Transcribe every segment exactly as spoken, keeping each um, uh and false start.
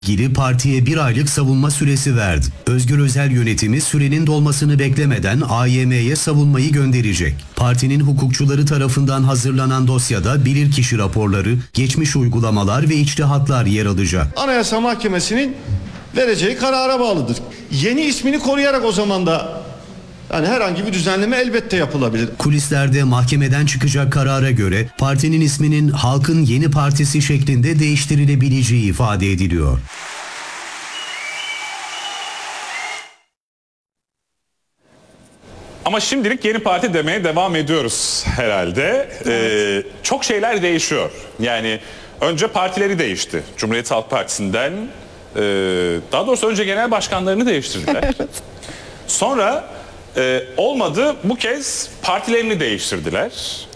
ilgili partiye bir aylık savunma süresi verdi. Özgür Özel yönetimi sürenin dolmasını beklemeden A Y M'ye savunmayı gönderecek. Partinin hukukçuları tarafından hazırlanan dosyada bilirkişi raporları, geçmiş uygulamalar ve içtihatlar yer alacak. Anayasa Mahkemesi'nin vereceği karara bağlıdır. Yeni ismini koruyarak o zaman da yani herhangi bir düzenleme elbette yapılabilir. Kulislerde mahkemeden çıkacak karara göre partinin isminin Halkın Yeni Partisi şeklinde değiştirilebileceği ifade ediliyor. Ama şimdilik yeni parti demeye devam ediyoruz herhalde. Evet. Ee, çok şeyler değişiyor. Yani önce partileri değişti. Cumhuriyet Halk Partisi'nden e, daha doğrusu önce genel başkanlarını değiştirdiler. Evet. Sonra e, olmadı, bu kez partilerini değiştirdiler.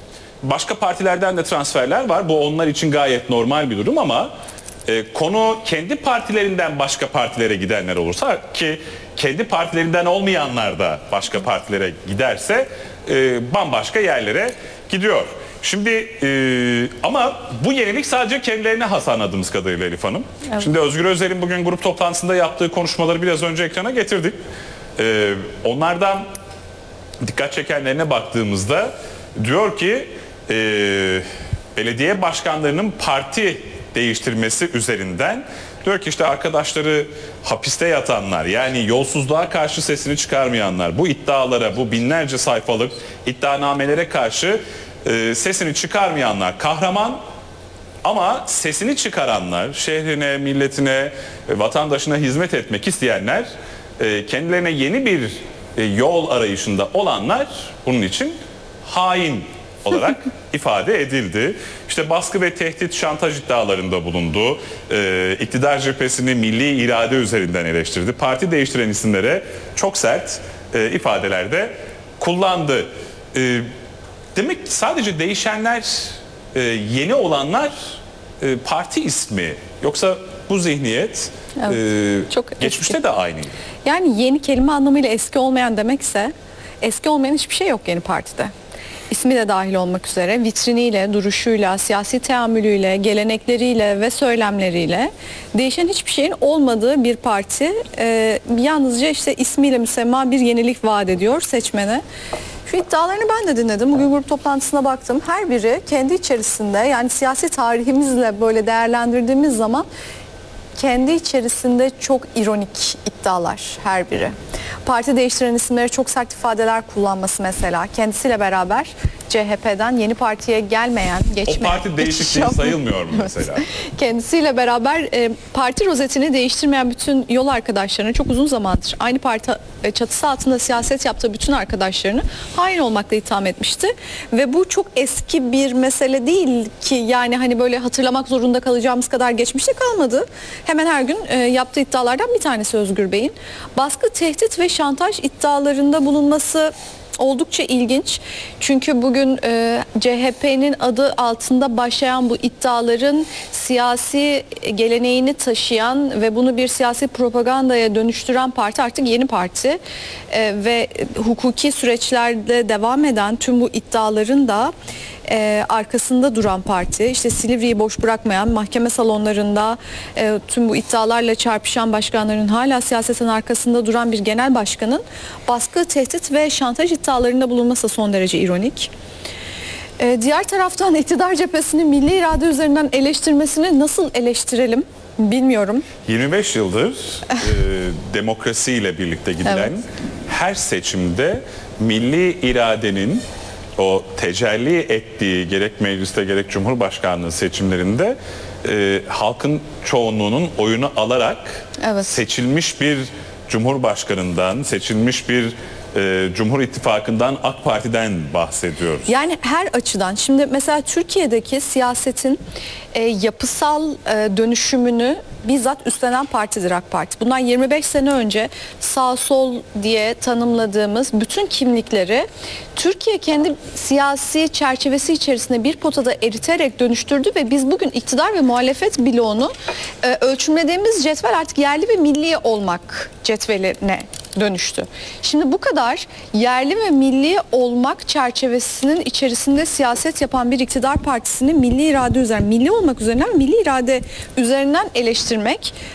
Başka partilerden de transferler var. Bu onlar için gayet normal bir durum ama e, konu kendi partilerinden başka partilere gidenler olursa, ki kendi partilerinden olmayanlar da başka partilere giderse e, bambaşka yerlere gidiyor. Şimdi e, ama bu yenilik sadece kendilerine has anladığımız kadarıyla Elif Hanım. Evet. Şimdi Özgür Özel'in bugün grup toplantısında yaptığı konuşmaları biraz önce ekrana getirdik. E, onlardan dikkat çekenlerine baktığımızda diyor ki e, belediye başkanlarının parti değiştirmesi üzerinden diyor ki işte arkadaşları hapiste yatanlar, yani yolsuzluğa karşı sesini çıkarmayanlar, bu iddialara, bu binlerce sayfalık iddianamelere karşı e, sesini çıkarmayanlar kahraman, ama sesini çıkaranlar, şehrine, milletine, vatandaşına hizmet etmek isteyenler, e, kendilerine yeni bir e, yol arayışında olanlar bunun için hain olarak ifade edildi. İşte baskı ve tehdit, şantaj iddialarında bulundu. Ee, iktidar cephesini milli irade üzerinden eleştirdi. Parti değiştiren isimlere çok sert e, ifadelerde kullandı. E, demek ki sadece değişenler, e, yeni olanlar e, parti ismi. Yoksa bu zihniyet evet, e, çok geçmişte eski. De aynı. Yani yeni kelime anlamıyla eski olmayan demekse, eski olmayan hiçbir şey yok yeni partide. İsmi de dahil olmak üzere vitriniyle, duruşuyla, siyasi teamülüyle, gelenekleriyle ve söylemleriyle değişen hiçbir şeyin olmadığı bir parti e, yalnızca işte ismiyle müsemma bir yenilik vaat ediyor seçmene. Şu iddialarını ben de dinledim. Bugün grup toplantısına baktım. Her biri kendi içerisinde, yani siyasi tarihimizle böyle değerlendirdiğimiz zaman kendi içerisinde çok ironik iddialar her biri. Parti değiştiren isimlere çok sert ifadeler kullanması mesela. Kendisiyle beraber C H P'den yeni partiye gelmeyen, geçmeyen... O parti değişikliği sayılmıyor mu mesela? Kendisiyle beraber e, parti rozetini değiştirmeyen bütün yol arkadaşlarını, çok uzun zamandır aynı parti e, çatısı altında siyaset yaptığı bütün arkadaşlarını hain olmakla itham etmişti. Ve bu çok eski bir mesele değil ki, yani hani böyle hatırlamak zorunda kalacağımız kadar geçmişte kalmadı. Hemen her gün e, yaptığı iddialardan bir tanesi Özgür Bey'in. Baskı, tehdit ve şantaj iddialarında bulunması oldukça ilginç. Çünkü bugün e, C H P'nin adı altında başlayan bu iddiaların siyasi geleneğini taşıyan ve bunu bir siyasi propagandaya dönüştüren parti artık Yeni Parti. E, ve hukuki süreçlerde devam eden tüm bu iddiaların da e, arkasında duran parti. İşte Silivri'yi boş bırakmayan, mahkeme salonlarında e, tüm bu iddialarla çarpışan başkanların hala siyasetin arkasında duran bir genel başkanın baskı, tehdit ve şantaj iddialarında bulunması son derece ironik. Ee, diğer taraftan iktidar cephesini milli irade üzerinden eleştirmesini nasıl eleştirelim bilmiyorum. yirmi beş yıldır e, demokrasiyle birlikte gidilen evet, her seçimde milli iradenin o tecelli ettiği, gerek mecliste gerek Cumhurbaşkanlığı seçimlerinde e, halkın çoğunluğunun oyunu alarak evet, seçilmiş bir Cumhurbaşkanından, seçilmiş bir e, Cumhur İttifakı'ndan, AK Parti'den bahsediyoruz. Yani her açıdan. Şimdi mesela Türkiye'deki siyasetin e, yapısal e, dönüşümünü bizzat üstlenen partidir AK Parti. Bundan yirmi beş sene önce sağ sol diye tanımladığımız bütün kimlikleri Türkiye kendi siyasi çerçevesi içerisinde bir potada eriterek dönüştürdü ve biz bugün iktidar ve muhalefet bloğunu e, ölçümlediğimiz cetvel artık yerli ve milli olmak cetveline dönüştü. Şimdi bu kadar yerli ve milli olmak çerçevesinin içerisinde siyaset yapan bir iktidar partisini milli irade üzerinden, milli olmak üzerinden, milli irade üzerinden eleştirmek